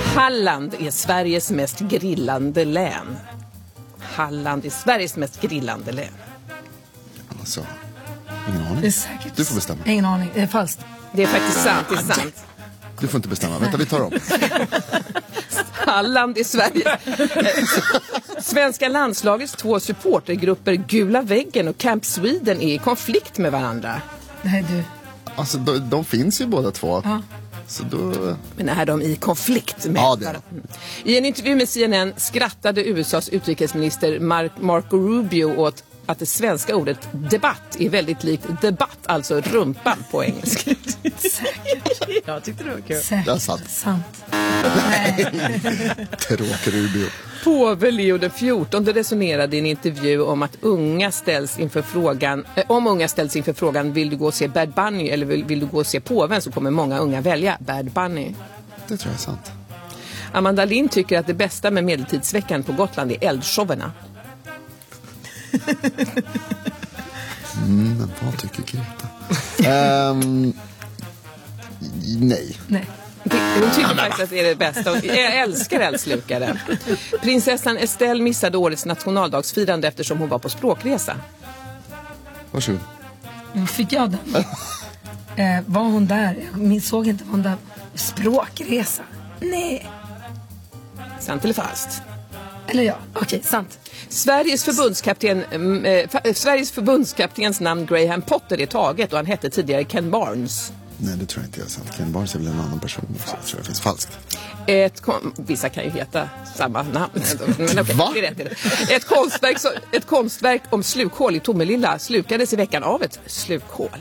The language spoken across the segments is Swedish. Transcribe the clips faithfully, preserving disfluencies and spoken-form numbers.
Halland är Sveriges mest grillande län. Halland är Sveriges mest grillande län. Alltså, ingen aning. Det är säkert. Du får bestämma. Ingen aning, det är falskt. Det är faktiskt sant, det är sant. Du får inte bestämma. Vänta, vi tar om. Halland i Sverige. Svenska landslagets två supportergrupper Gula väggen och Camp Sweden är i konflikt med varandra. Nej, du. Alltså, de, de finns ju båda två. Ja. Så då... Men är de i konflikt med Ja, det är varandra? I en intervju med C N N skrattade U S A:s utrikesminister Mar- Marco Rubio åt att det svenska ordet debatt är väldigt likt debatt, alltså rumpan på engelska. Säkert. Jag tyckte det var kul. Säkert. Det är sant. Sant. Tråkig Rubio. Påve Leo den fjortonde resonerade i en intervju om att unga ställs inför frågan, eh, om unga ställs inför frågan vill du gå och se Bad Bunny eller vill, vill du gå och se påven, så kommer många unga välja Bad Bunny. Det tror jag är sant. Amanda Lind tycker att det bästa med medeltidsveckan på Gotland är eldshowerna. Mm, men vad tycker Greta? um, nej. Nej. Hon tycker faktiskt att det är det bästa. Jag älskar eldslukare. Prinsessan Estelle missade årets nationaldagsfirande eftersom hon var på språkresa. Varsågod. Fick jag den? eh, var hon där? Jag såg inte, var hon där? Språkresa? Nej. Sant eller falskt? Eller ja, okej, sant. Sveriges förbundskapten äh, Sveriges förbundskaptens namn Graham Potter är taget och han hette tidigare Ken Barnes. Nej, det tror jag inte jag är sant. Ken Barnes är väl en annan person. Så jag tror det finns falskt. Ett kon- Vissa kan ju heta samma namn. Men okay, Va? det är rätt, det är rätt. Ett, konstverk, så, ett konstverk om slukhål i Tomelilla slukades i veckan av ett slukhål.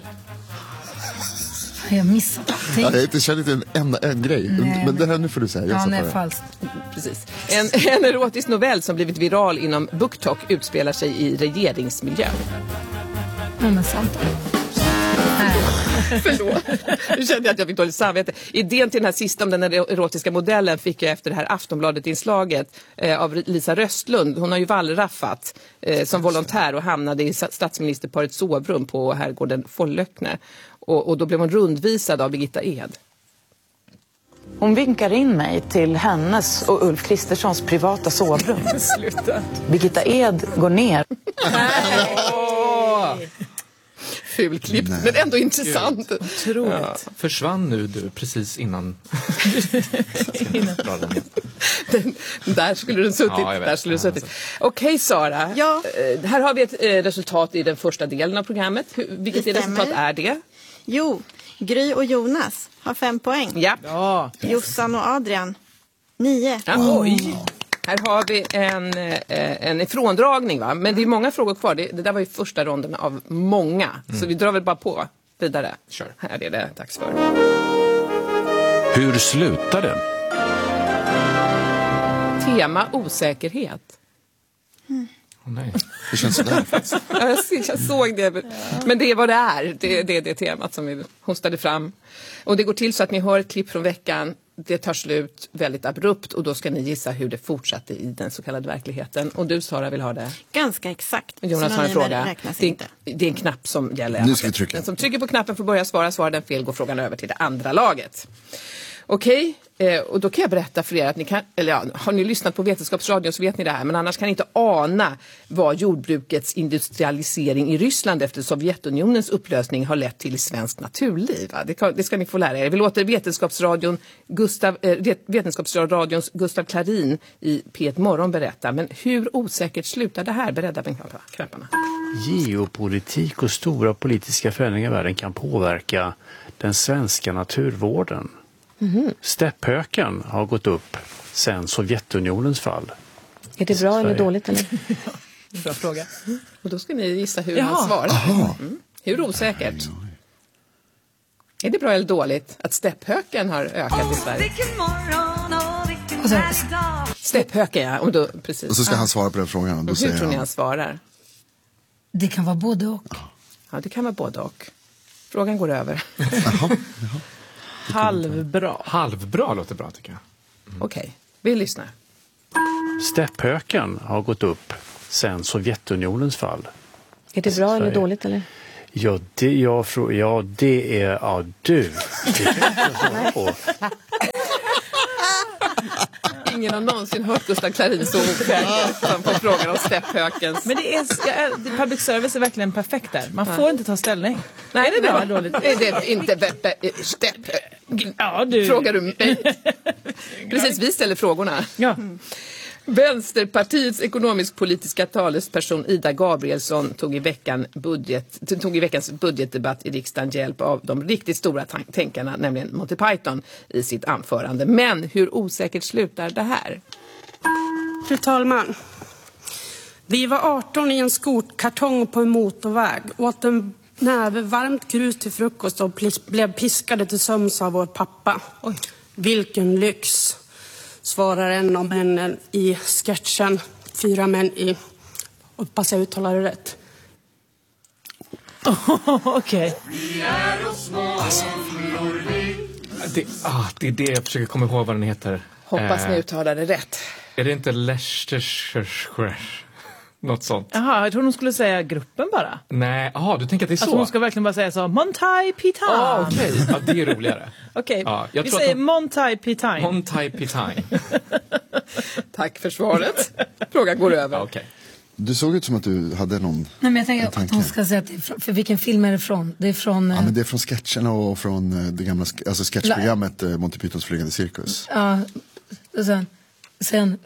Jag missade allting. Ja, jag inte känner inte en enda en grej. Nej, men det här nu får du säga. Jag Ja, sa nej, förra. falskt. Precis. En, en erotisk novell som blivit viral inom BookTok utspelar sig i regeringsmiljö. Ja, men sant. Nej. Förlåt. Nu kände jag att jag fick dåligt samvete. Idén till den här sista om den här erotiska modellen fick jag efter det här Aftonbladet-inslaget eh, av Lisa Röstlund. Hon har ju wallraffat eh, som volontär och hamnade i statsministerparets sovrum på herrgården Follökne. Och, och då blev hon rundvisad av Birgitta Ed. Hon vinkar in mig till hennes och Ulf Kristerssons privata sovrum. Sluta. Birgitta Ed går ner. Fulklippt, men ändå intressant. Otroligt. Ja. Försvann nu du precis innan? den, där skulle den suttit. Ja, där skulle den suttit. Okej, okay, Sara. Ja. Uh, här har vi ett uh, resultat i den första delen av programmet. Hur, vilket Det resultat är det? Jo, Gry och Jonas har fem poäng. Ja. ja. Jossan och Adrian, nio. Ja, oj. Här har vi en, en ifråndragning, va? Men det är många frågor kvar. Det, det där var ju första ronden av många. Mm. Så vi drar väl bara på vidare. Sure. Här är det dags för. Hur slutar det? Tema osäkerhet. Mm. Oh, nej. Det känns sådär. Ja, jag, jag såg det. Men det är vad det är. Det, det är det temat som vi hostade fram. Och det går till så att ni hör ett klipp från veckan. Det tar slut väldigt abrupt och då ska ni gissa hur det fortsatte i den så kallade verkligheten. Och du, Sara, vill ha det? Ganska exakt. Jonas har en fråga. Det är, inte. det är en knapp som gäller. Nu ska vi trycka. Den som trycker på knappen får börja svara. Svarar den fel går frågan över till det andra laget. Okej, eh, och då kan jag berätta för er att ni kan, eller ja, har ni lyssnat på Vetenskapsradion så vet ni det här, men annars kan ni inte ana vad jordbrukets industrialisering i Ryssland efter Sovjetunionens upplösning har lett till i svensk naturliv. Det, kan, det ska ni få lära er. Vi låter Vetenskapsradion Gustav, eh, Vetenskapsradions Gustav Klarin i P ett Morgon berätta, men hur osäkert slutar det här? Beredda med knapparna. Geopolitik och stora politiska förändringar i världen kan påverka den svenska naturvården. Mm-hmm. Stepphöken har gått upp sedan Sovjetunionens fall. Är det bra eller dåligt? Eller? Bra fråga. Och då ska ni gissa hur Jaha. man svarar. Mm. Hur osäkert? Är det bra eller dåligt att stepphöken har ökat i Sverige? Alltså, Stepphöken, ja. Om då, precis. Och så ska han svara på den frågan. Och då Hur säger tror ni han... han svarar? det kan vara både och. Ja, det kan vara både och. Frågan går över. Jaha, jaha. Halvbra. Halvbra låter bra, tycker jag. Mm. Okej, okay. Vi lyssnar. Stepphöken har gått upp sedan Sovjetunionens fall. Är det bra eller dåligt? Eller? Ja, det, jag frå, ja, det är... Ja, du. Det kan jag inte svara på. Ingen har någonsin hört Gustav Clarin så osäker som på frågan om stepphökens. Men det är, ja, public service är verkligen perfekt där. Man får ja. inte ta ställning. Nej, är det bra eller dåligt? Är det inte veppe, stepp? Ja, du. Frågar du mig? Precis, vi ställer frågorna. Ja. Vänsterpartiets ekonomisk-politiska talesperson Ida Gabrielsson tog i, veckan budget, tog i veckans budgetdebatt i riksdagen hjälp av de riktigt stora tank- tänkarna, nämligen Monty Python, i sitt anförande. Men hur osäkert slutar det här? Fru talman, vi var arton i en skortkartong på en motorväg, åt en näve varmt grus till frukost och blev piskade till sömns av vår pappa. Oj. Vilken lyx, svarar en av männen i sketchen. Fyra män i... Hoppas jag uttalar det rätt. Oh, okej. Okay. Alltså, det, ah, det är det jag försöker komma ihåg vad den heter. Hoppas eh, ni uttalar det rätt. Är det inte Leicestershire? Något sånt. Jaha, jag tror hon skulle säga gruppen bara. Nej, jaha, du tänker att det är så? Alltså hon ska verkligen bara säga så, Monty Python. Ah, okej, okay. Ja, det är roligare. Okej, okay. Ja, vi säger hon... Monty Python. Monty Python. Tack för svaret. Frågan går över. Ja, okay. Du såg ut som att du hade någon... Nej, men jag tänker att hon ska säga att det är från, för vilken film är det från? Det är från... Ja, men det är från sketcherna och från det gamla alltså sketchprogrammet La... Monty Pythons flygande cirkus. Ja, och sen... sen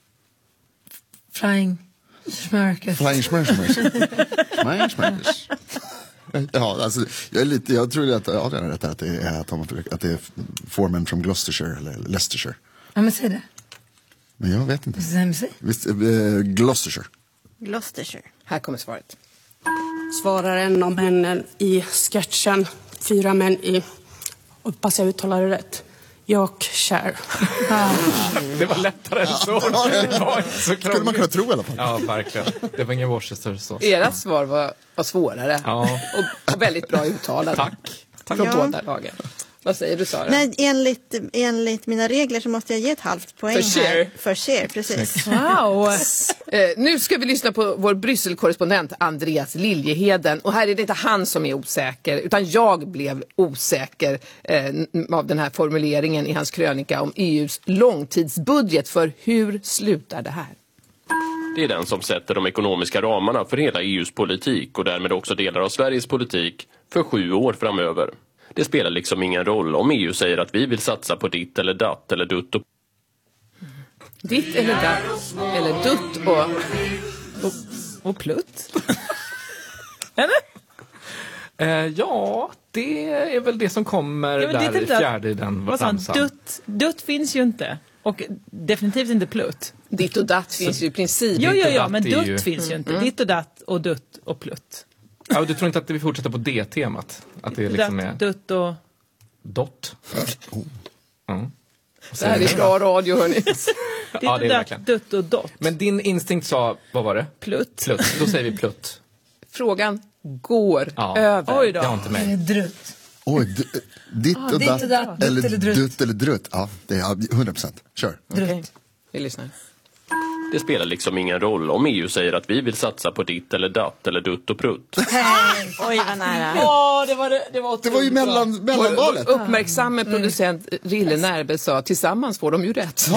Flying... Schmörkers. Flying Schmörkers. Flying Schmörkers. Ja, alltså, jag är lite, jag tror att Adrian är rätt att det är att, att det är Foreman från Gloucestershire eller Leicestershire. Ja, men säg det. Men jag vet inte. Säg. Visst, eh, Gloucestershire. Gloucestershire. Här kommer svaret. Svarar en av männen i sketchen. Fyra män i... Hoppas jag uttalar det rätt. Yorkshire. Det var lättare än så. Det var inte så skulle man kunna tro i alla fall. Ja, verkligen. Det var ingen Worcestersås. Era svar var, var svårare. Ja. Och, och väldigt bra uttalade. Tack. Tack. Från Ja. båda lagen. Vad säger du, Sara? Nej, enligt, enligt mina regler så måste jag ge ett halvt poäng För här. share. För share, precis. Wow. eh, nu ska vi lyssna på vår Brysselkorrespondent Andreas Liljeheden. Och här är det inte han som är osäker, utan jag blev osäker eh, av den här formuleringen i hans krönika om E U:s långtidsbudget. För hur slutar det här? Det är den som sätter de ekonomiska ramarna för hela E U:s politik och därmed också delar av Sveriges politik för sju år framöver. Det spelar liksom ingen roll om E U säger att vi vill satsa på ditt eller datt eller dutt och... Ditt eller datt eller dutt och... Och, och plutt. Eller? Eh, ja, det är väl det som kommer ja, där i fjärde i den ramsan. Dutt, dutt finns ju inte. Och definitivt inte plutt. Ditt och datt finns ju i princip. Jo, jo, jo, men dutt ju... finns ju inte. Mm. Ditt och datt och dutt och plutt. Ja, du tror inte att vi fortsätter på det temat? Att det liksom är... Dutt och... Dott. Oh. Mm. Det här är bra radio, hörni. Ja, det är verkligen. Dutt och dott. Men din instinkt sa, vad var det? Plutt. Plutt. Då säger vi plutt. Frågan går ja. över. Oj då. Jag har inte med. Drutt. Oj, d- ditt Ah, och ditt datt, och datt, eller dutt eller drutt. dutt eller drutt. Ja, det är hundra procent. Kör. Okay. Vi lyssnar. Det spelar liksom ingen roll om E U säger att vi vill satsa på ditt eller datt eller dutt och prutt. Oj, vad nära. Åh, det var det, det var Det var ju mellan, mellanvalet. Uppmärksamme mm. producent Rille Närbe sa, tillsammans får de ju rätt.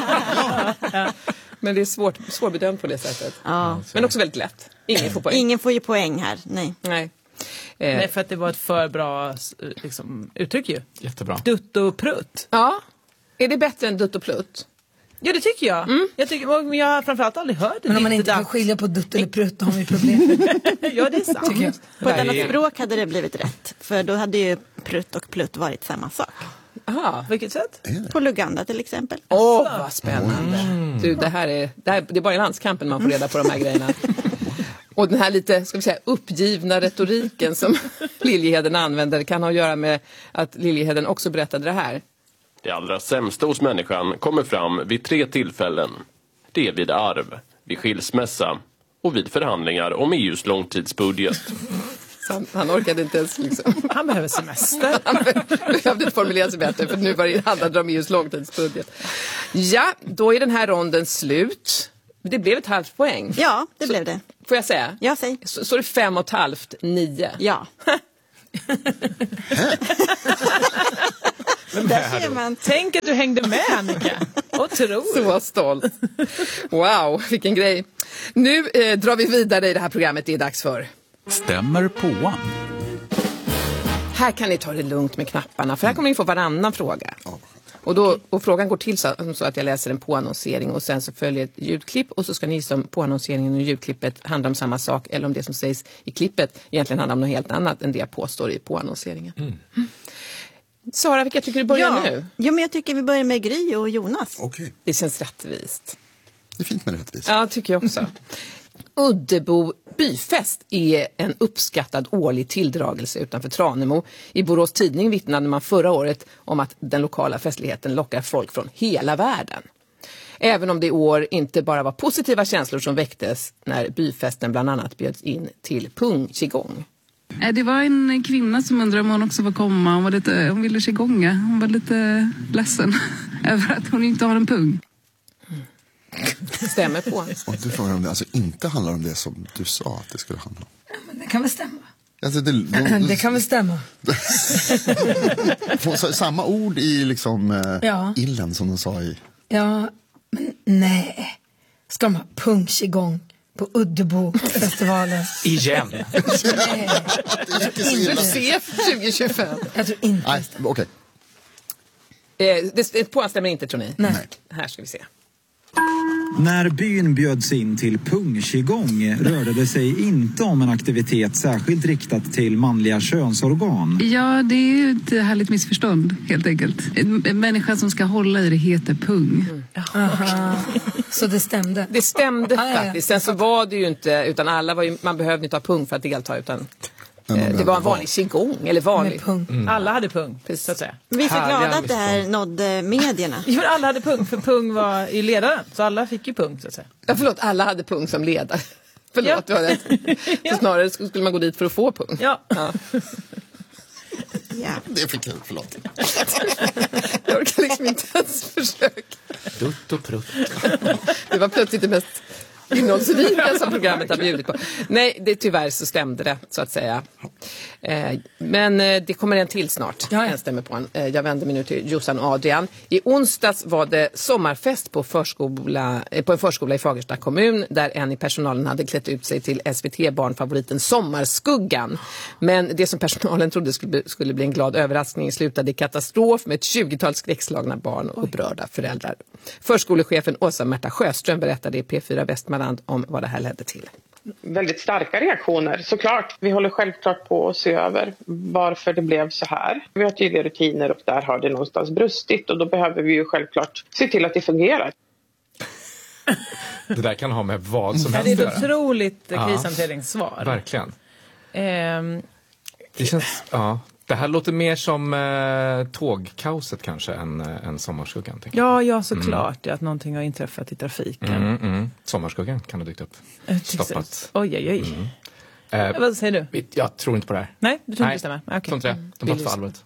Ja. Men det är svårt, svårbedömt på det sättet. Ja. Men också väldigt lätt. Ingen får poäng. Ingen får ju poäng här, nej. Nej. Eh. Nej, för att det var ett för bra liksom, uttryck ju. Jättebra. Dutt och prutt. Ja. Är det bättre än dutt och plutt? Ja, det tycker jag. Mm. Jag, tycker, men jag har framförallt aldrig hört det. Men om man inte kan skilja på dutt eller prutt, då har vi problem. Ja, det är sant. På ett annat språk hade det blivit rätt. För då hade ju prutt och plutt varit samma sak. Aha, vilket sätt? På Luganda till exempel. Åh, oh, vad spännande. Mm. Du, det här är, det, här, det är bara i landskampen man får reda på de här grejerna. Och den här lite, ska vi säga, uppgivna retoriken som Liljeheden använder kan ha att göra med att Liljeheden också berättade det här. Det allra sämsta hos människan kommer fram vid tre tillfällen. Det är vid arv, vid skilsmässa och vid förhandlingar om E U:s långtidsbudget. Han, han orkade inte ens liksom. Han behöver semester. Han behövde inte formulera sig bättre, för nu var det handlade om E U:s långtidsbudget. Ja, då är den här ronden slut. Det blev ett halvt poäng. Ja, det så, blev det. Får jag säga? Ja, säg. Så, så är det fem och ett halvt, nio. Ja. Där ser man. Tänk att du hängde med, Annika. Otroligt. Så stolt. Wow, vilken grej. Nu eh, drar vi vidare i det här programmet. Det är dags för Stämmer på. Här kan ni ta det lugnt med knapparna, för här kommer ni få varannan fråga. Och, då, och frågan går till så, så att jag läser en påannonsering och sen så följer ett ljudklipp och så ska ni som påannonseringen och ljudklippet handla om samma sak eller om det som sägs i klippet egentligen handlar om något helt annat än det jag påstår i påannonseringen. Mm. Mm. Sara, vilka tycker du börjar ja. nu? Ja, men jag tycker vi börjar med Gry och Jonas. Okay. Det känns rättvist. Det är fint med rättvist. Ja, tycker jag också. Uddebo byfest är en uppskattad årlig tilldragelse utanför Tranemo. I Borås Tidning vittnade man förra året om att den lokala festligheten lockar folk från hela världen. Även om det i år inte bara var positiva känslor som väcktes när byfesten bland annat bjöds in till pung qigong. Det var en kvinna som undrade om hon också var komma. Hon, var lite, hon ville qigonga. Hon var lite ledsen över att hon inte har en pung. Stämmer på. Och du frågar om det alltså inte handlar om det som du sa att det skulle handla om. Ja, men det kan väl stämma. Alltså det, de, det kan väl stämma. Samma ord i liksom eh, ja. illen som de sa i... Ja, men nej. Ska de ha punch igång på Uddebo-festivalen? Igen. Nej. Inte se tjugo tjugofem. Jag tror inte. Nej, okej. Okay. Eh, det, det påstämmer inte, tror ni? Nej. Nej. Här ska vi se. När byn bjöds in till pung-qigong rörde det sig inte om en aktivitet särskilt riktat till manliga könsorgan. Ja, det är ju ett härligt missförstånd, helt enkelt. En människa som ska hålla i det heter pung. Mm. Aha. Så det stämde? Det stämde ah, faktiskt. Sen så var det ju inte, utan alla var ju, man behövde inte ha pung för att delta, utan eh, det var en vanlig qigong, eller vanlig. Mm. Alla hade pung, så att säga. Vi är så glada att det här nådde medierna. Jo, alla hade pung, för pung var i ledaren. Så alla fick ju pung, så att säga. Ja, förlåt, alla hade pung som ledare. Förlåt, ja. Det var det. Så snarare skulle man gå dit för att få pung. Ja. Ja. Ja. Det fick jag, förlåt. Jag orkar liksom inte ens försöka. Dutt och prutt. Det var plötsligt det mest innehållsrika som programmet har bjudit på. Nej, det, tyvärr så stämde det, så att säga. Eh, men eh, det kommer en till snart. Ja, ja. En stämmer på en. Eh, jag vänder mig nu till Jossan och Adrian. I onsdags var det sommarfest på, förskola, eh, på en förskola i Fagersta kommun där en i personalen hade klätt ut sig till S V T-barnfavoriten Sommarskuggan. Men det som personalen trodde skulle, skulle bli en glad överraskning slutade i katastrof med ett tjugotal skräckslagna barn och upprörda föräldrar. Förskolechefen Åsa Märta Sjöström berättade i P fyra Västmanland om vad det här ledde till. Väldigt starka reaktioner, såklart. Vi håller självklart på att se över varför det blev så här. Vi har tydliga rutiner och där har det någonstans brustit och då behöver vi ju självklart se till att det fungerar. Det där kan ha med vad som ja, helst. Det är ett otroligt krishanteringssvar. Ja, verkligen. Ehm, det känns, ja. Det här låter mer som eh, tågkaoset kanske än, än Sommarskuggan. Tänker ja, ja, såklart. Mm. Att någonting har inträffat i trafiken. Mm, mm. Sommarskuggan kan ha dykt upp. Stoppat. Oj, oj, oj. Mm. Eh, Vad säger du? Jag tror inte på det här. Nej, du tror inte det stämmer? Nej, okay. inte det. De tar för allvarligt.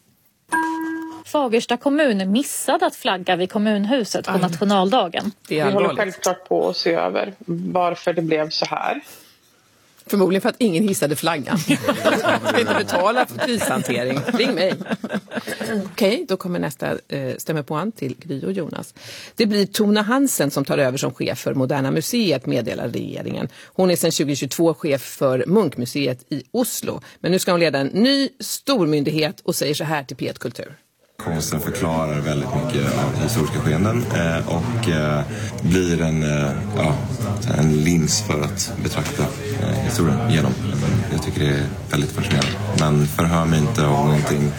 Fagersta kommun missade att flagga vid kommunhuset på Aj. nationaldagen. Vi håller självklart på att se över varför det blev så här. Förmodligen för att ingen hissade flaggan. Jag kan inte betala för krishantering. Ring mig. Okej, okay, då kommer nästa eh, stämmer på an till Gry och Jonas. Det blir Tona Hansen som tar över som chef för Moderna museet, meddelar regeringen. Hon är sedan tjugo tjugotvå chef för Munkmuseet i Oslo. Men nu ska hon leda en ny stormyndighet och säger så här till P ett Kultur. Konsten förklarar väldigt mycket av historiska skeenden eh, och eh, blir en, eh, ja, en lins för att betrakta eh, historien genom. Jag tycker det är väldigt fascinerande. Men förhör mig inte om någonting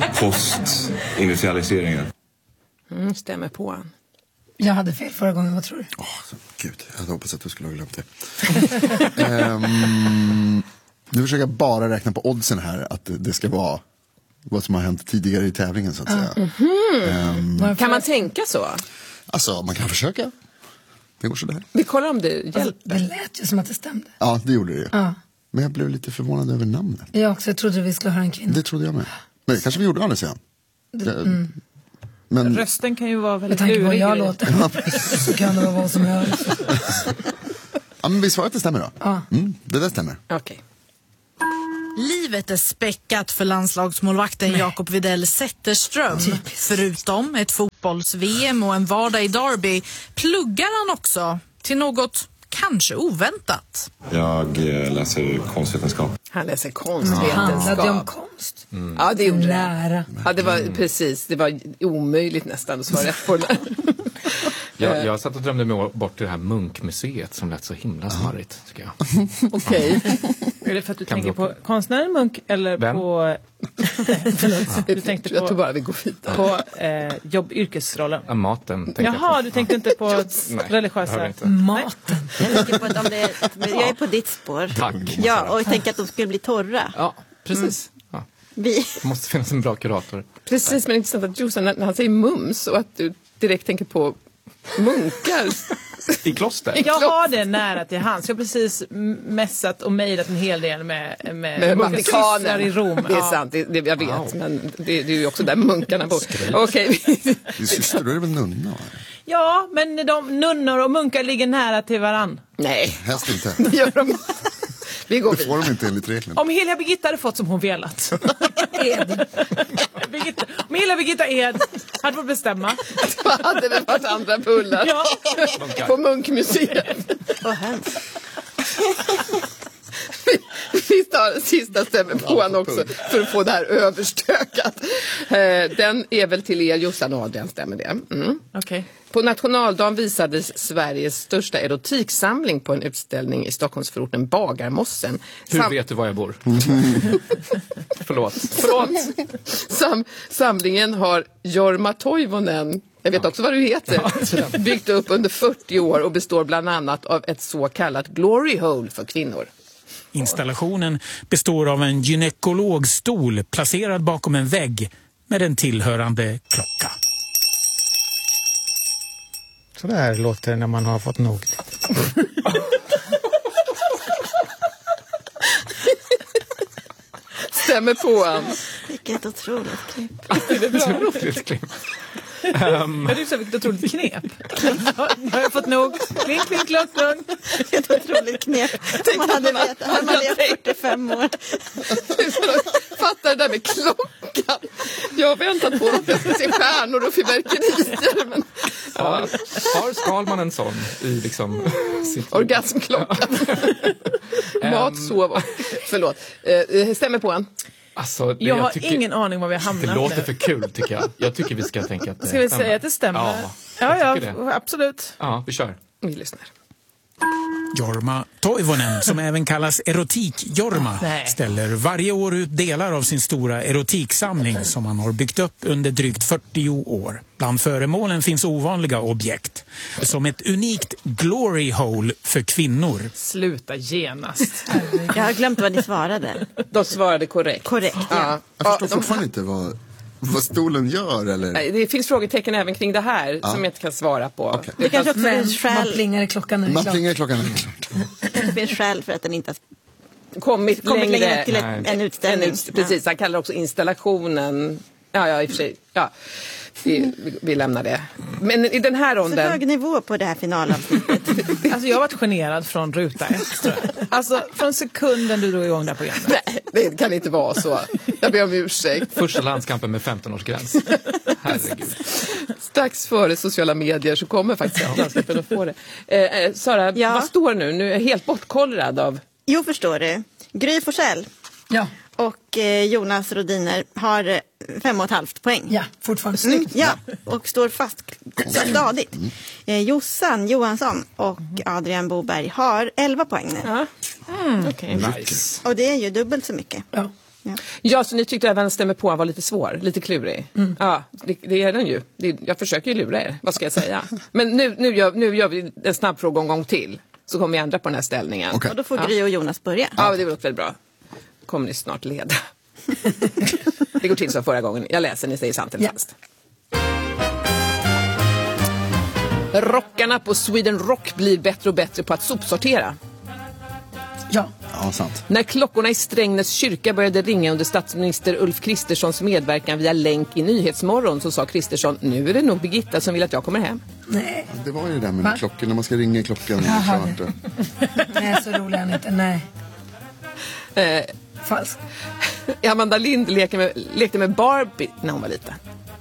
post-industrialiseringen. Mm, stämmer på. Jag hade fel förra gången, vad tror du? Åh, oh, gud, jag hade hoppats att du skulle ha glömt det. um, nu försöker jag bara räkna på oddsen här att det ska vara vad som har hänt tidigare i tävlingen, så att säga. Mm-hmm. Um, kan man tänka så? Alltså, man kan försöka. Det går sådär. Vi kollar om det hjälper. Alltså, det lät ju som att det stämde. Ja, det gjorde det ju. Ja. Men jag blev lite förvånad över namnet. Jag också, jag trodde vi skulle höra en kvinna. Det trodde jag med. Men det kanske vi gjorde aldrig sen. Det, mm. Men rösten kan ju vara väldigt lurig. Med tanke på vad jag låter så kan det vara vad som helst. Ja, men vi svarar att det stämmer då. Ja. Mm, det där stämmer. Okej. Okay. Livet är späckat för landslagsmålvakten Jakob Widell Zetterström. Förutom ett fotbolls-V M och en vardag i Derby pluggar han också till något kanske oväntat. Jag läser konstvetenskap. Han läser konstvetenskap. Handlade det om konst? Mm. Ja, det gjorde Nära. Ja, det var precis. Det var omöjligt nästan att svara rätt på det. Jag, jag satt och drömde mig bort till det här Munkmuseet som lät så himla smarrigt, tycker jag. Okej. Är det för att du tänker på konstnären Munk eller Vem? på... Förlåt. Du tänkte Jag på, tror bara vi går vidare. på eh, jobb, yrkesrollen. Ja, maten tänkte jag Jaha, på. du tänkte inte på Nej, religiösa... jag hör inte. Maten. Jag, tänker på att om det är, att jag är på ditt spår. Tack. Ja, och jag tänker att de skulle bli torra. Ja, precis. Ja. Vi. Det måste finnas en bra kurator. Precis, men intressant att Jossan, när han säger mums och att du direkt tänker på munkar. I kloster? Jag har det nära till hands. Jag har precis mässat och mejlat en hel del med, med, Med munkar Vatikanen i Rom. Det är Ja. sant, det, det jag vet. Wow. Men det, det är ju också där munkarna bor. Okej. Din syster, då är det väl nunna? Ja, men de nunnor och munkar ligger nära till varann. Nej, Helst inte. det gör de. Vi går Det får de inte enligt reglerna. Om hela Birgitta hade fått som hon velat. Ed. Birgitta, om hela Birgitta Ed hade fått bestämma. Då hade det varit andra bullar. Ja. På Munkmuseet. Vad hemskt. Vi tar sista stämmen på honom också för att få det här överstökat. Eh, Den är väl till er, Jossan och Adrian, stämmer det? Mm. Okej. På nationaldagen visades Sveriges största erotiksamling på en utställning i Stockholmsförorten Bagarmossen. Hur Sam- vet du var jag bor? Förlåt. Förlåt. Sam- samlingen har Jorma Toivonen, jag vet också vad du heter, byggt upp under fyrtio år och består bland annat av ett så kallat glory hole för kvinnor. Installationen består av en gynekologstol placerad bakom en vägg med en tillhörande klocka. Så där låter det när man har fått nog. Stämmer på han. Vilket otroligt klipp. Det är ett otroligt klipp. Um. Ja, du sa vilket otroligt knep. Nu har jag fått nog. Klink, klink, klunk, klunk. Ett otroligt knep. Man hade vetat. Han hade levt fyrtiofem år. Fattar det där med klockan. Jag har väntat på att jag ska se stjärnor och fyrverkerier. Men... Ja. Har Skalman en sån i liksom sitt... Orgasmklockan. Mat, sov. Förlåt. Eh, stämmer på han. Alltså, det, jag har jag tycker, ingen aning var vi har hamnat. Det låter för kul, tycker jag. Jag tycker vi ska tänka att det Ska vi stämmer. säga att det stämmer? Ja, ja, jag ja absolut. Ja, vi kör. Vi lyssnar. Jorma Toivonen, som även kallas Erotik-Jorma, Nej. ställer varje år ut delar av sin stora erotiksamling som han har byggt upp under drygt fyrtio år. Bland föremålen finns ovanliga objekt, som ett unikt glory hole för kvinnor. Sluta genast. Jag har glömt vad ni svarade. De svarade korrekt. Korrekt, ja. Ja. Jag förstår Ja, de- fortfarande inte vad, vad stolen gör, eller? Nej, det finns frågetecken även kring det här Ja. som jag inte kan svara på. Okej. Det kanske också Men finns man skäl, plingar i klockan när det är Man klart. plingar klockan, är klart. det finns skäl för att den inte har Kommit, kommit längre. längre till ett, Nej. en utställning. En ut- precis, han kallar också installationen. Ja, ja, i och för sig. Ja. Vi, vi, vi lämnar det. Men i den här Så ronden... hög nivå på det här finalavsnittet. Alltså jag har varit generad från ruta ett, tror jag. Alltså från sekunden du drog igång det här programmet. Nej, det kan inte vara så. Jag ber om ursäkt. Första landskampen med femton-årsgräns. Herregud. Strax före sociala medier så kommer faktiskt landskampen att få det. Eh, eh, Sara, Ja. vad står nu? Nu är jag helt bortkollrad av... Jo, förstår du. Gry Forssell Ja, och eh, Jonas Rodiner har eh, fem och ett halvt poäng. ja, fortfarande Mm, snyggt. ja, och står fast stadigt. Eh, Jossan Johansson och Adrian Boberg har elva poäng nu. Ja. Mm, okay. Nice. Och det är ju dubbelt så mycket. Ja. Ja. Ja, så ni tyckte även stämmer på han var lite svår, lite klurig. Mm. Ja, det, det är den ju. Det, jag försöker ju lura er, vad ska jag säga? Men nu, nu, gör, nu gör vi en snabb fråga en gång till. Så kommer vi ändra på den här ställningen. Okej. Och då får Ja. Gry och Jonas börja. Ja, det låter väl bra. Kommer ni snart leda. Det går till som förra gången. Jag läser, ni säger sant eller Ja. falskt. Rockarna på Sweden Rock blir bättre och bättre på att sopsortera. Ja. Ja, sant. När klockorna i Strängnäs kyrka började ringa under statsminister Ulf Kristerssons medverkan via länk i Nyhetsmorgon så sa Kristersson, nu är det nog Birgitta som vill att jag kommer hem. Nej, Det var ju det där med Va? klockan, när man ska ringa klockan. Jaha. Klart. nej så rolig är han inte. Nej. Eh, Falskt. Amanda Lind lekte med, lekte med Barbie när hon var liten.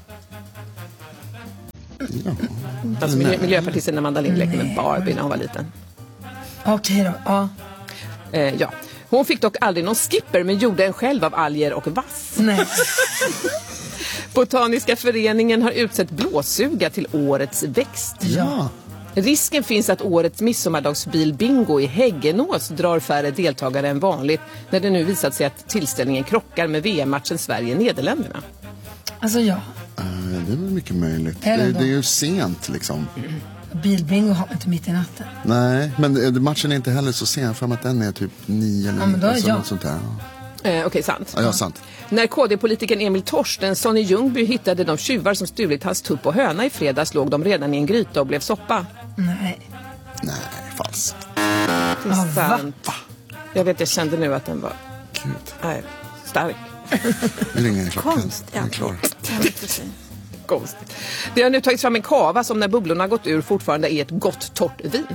Ja. Alltså miljö, miljöpartisten Amanda Lind lekte med Barbie när hon var liten. Okej då, ja. Eh, ja. Hon fick dock aldrig någon skipper men gjorde en själv av alger och vass. Nej. Botaniska föreningen har utsett blåsuga till årets växt. Ja. Risken finns att årets midsommardagsbil-bingo i Häggenås drar färre deltagare än vanligt när det nu visat sig att tillställningen krockar med V M-matchen Sverige-Nederländerna. Alltså ja. Uh, det är väl mycket möjligt. Är det det, då? det är ju sent liksom. Bilbingo har man inte mitt i natten. Nej, men det, matchen är inte heller så sen. För att den är typ nio eller Ja, men då är alltså, jag. något sånt där. Eh, Okej, okay, sant. Ja, ja, sant. När K D-politikern Emil Torstensson i Ljungby hittade de tjuvar som stulit hans tupp och höna i fredags låg de redan i en gryta och blev soppa. Nej. Nej, falskt. Det är sant. Va? Jag vet, jag kände nu att den var Gud. Nej, stark. Nu ringer jag klockan. Konst, ja. Jag är klar. Konstigt. Det har nu tagits fram en kava som när bubblorna gått ur fortfarande är ett gott torrt vin.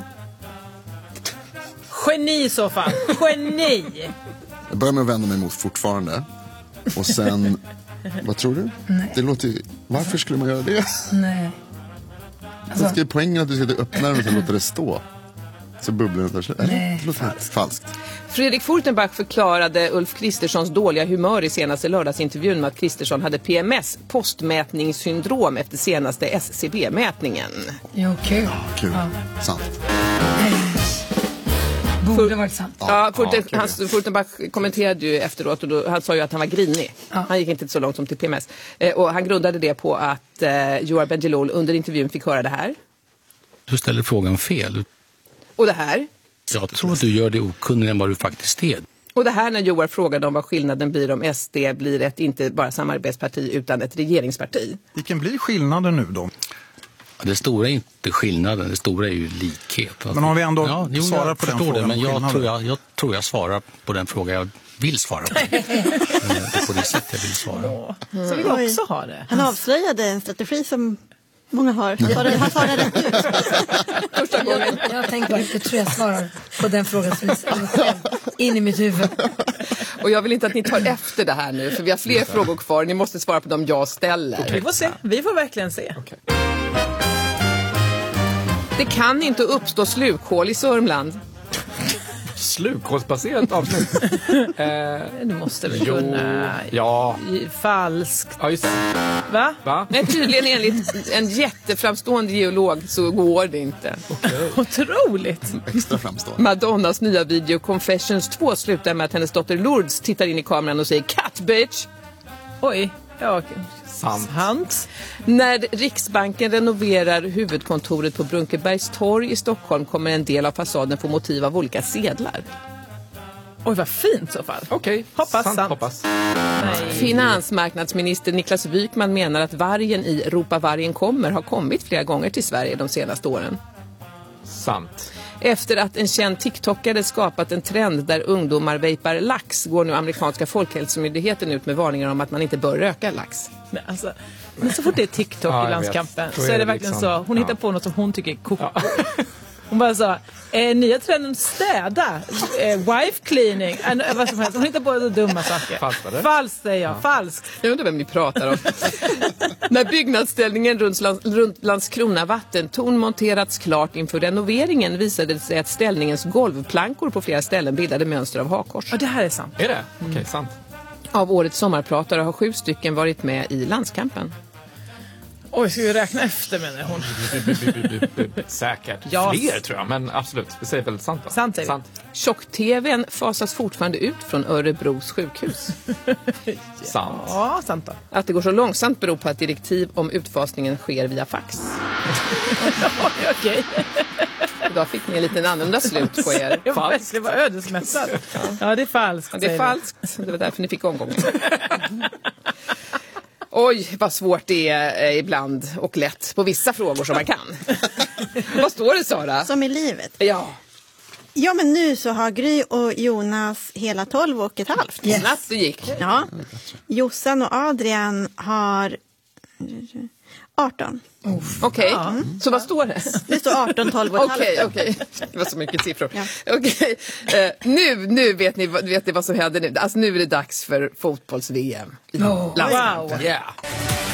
Geni i så fall. Geni! Jag börjar med att vända mig mot fortfarande. Och sen, vad tror du? Nej. Det låter ju, varför skulle man göra det? Nej. Alltså, ska poängen att du ska öppna den och sen låta det stå? Så bubblorna tar sig. Nej, det låter falskt. falskt. Fredrik Furtenbach förklarade Ulf Kristerssons dåliga humör i senaste lördagsintervjun med att Kristersson hade P M S, postmätningssyndrom, efter senaste S C B-mätningen. Jo, kul. Kul. Ja. Sant. Borde varit sant. Ja, Furten, ja, hans, Furtenbach kommenterade ju efteråt och då, han sa ju att han var grinig. Ja. Han gick inte så långt som till P M S. Eh, och han grundade det på att eh, Joar Bendjelloul under intervjun fick höra det här. Du ställer frågan fel. Och det här. Jag tror att du gör det okunnigare än vad du faktiskt är. Och det här när Joar frågade om vad skillnaden blir om S D blir ett inte bara samarbetsparti utan ett regeringsparti. Vilken blir skillnaden nu då? Det stora är inte skillnaden, det stora är ju likhet. Men om vi ändå ja, jo, svarar på den frågan. frågan. Det, men jag tror jag, jag tror jag svarar på den fråga jag vill svara på. Det är på det sätt jag vill svara. Mm. Så vill jag också ha det. Han avslöjade en strategi som många har. Han svarade, han svarade rätt ut. Första gången. Jag, jag tänkte bara, jag tror jag svarar på den frågan som är in i mitt huvud. Och jag vill inte att ni tar efter det här nu, för vi har fler frågor kvar. Ni måste svara på dem jag ställer. Okay. Vi får se, vi får verkligen se. Okay. Det kan inte uppstå slukhål i Sörmland. Slukhålsbaserat avsnitt. eh, du måste väl kunna. Ja. Falskt. Ja, just det. Va? Va? Nej, tydligen enligt en jätteframstående geolog så går det inte. Okay. Otroligt. Extra framstående. Madonnas nya video Confessions två slutar med att hennes dotter Lourdes tittar in i kameran och säger cut bitch. Oj, ja, okej. Sant. Sant. När Riksbanken renoverar huvudkontoret på Brunkebergs torg i Stockholm kommer en del av fasaden få motiv av olika sedlar. Oj, vad fint så fall. Okej, okay. Hoppas sant. sant. Hoppas. Nej. Finansmarknadsminister Niklas Wykman menar att vargen i Europa vargen kommer har kommit flera gånger till Sverige de senaste åren. Sant. Efter att en känd TikTokare skapat en trend där ungdomar vejpar lax går nu amerikanska folkhälsomyndigheten ut med varningar om att man inte bör röka lax. Men, alltså, men så fort det är TikTok ja, i landskampen så är det, är det verkligen liksom, så. Hon ja. hittar på något som hon tycker är koko. Ja. Hon bara sa, eh, nya trenden städa, eh, wife cleaning, eh, vad som helst. Hon hittar på så dumma saker. Falskt, eller? Falskt säger jag, ja. Falskt. Jag undrar vem ni pratar om. När byggnadsställningen runt, runt Landskrona vattentorn monterats klart inför renoveringen visade det sig att ställningens golvplankor på flera ställen bildade mönster av hakkors. Ja, det här är sant. Är det? Okej, okay, sant. Av årets sommarpratare har sju stycken varit med i landskampen. Oj, ska vi räkna efter menar hon? Säkert. Ja. Fler tror jag, men absolut. Vi säger väl sant då. Sant är sant. Tjock-tvn fasas fortfarande ut från Örebros sjukhus. Sant. Ja, sant då. Att det går så långsamt beror på att direktiv om utfasningen sker via fax. Okej. Idag fick ni en liten annorlunda slut på er. Falskt. Det var ödesmättat. Ja. ja, det är falskt. Ja, det är falskt. Det var därför ni fick omgången. Oj, vad svårt det är eh, ibland och lätt på vissa frågor som man kan. Vad står det, Sara? Som i livet. Ja. Ja, men nu så har Gry och Jonas hela tolv och ett halvt. Yes. Snabbt det gick. Ja. Jossan och Adrian har arton. Okej, okay. mm. Så vad står det? Det står arton, tolv och ett halvt. Okej, okej. Det var så mycket siffror. Ja. Okej, okay. uh, nu, nu vet ni, vet ni vad som händer nu. Alltså nu är det dags för fotbolls-V M. Oh, wow. Yeah.